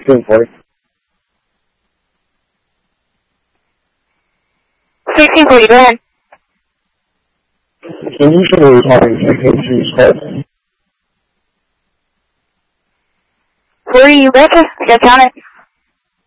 1640. 1640, go ahead. Can you show me having vacancies close? Where are you, Becca? I gotta count it.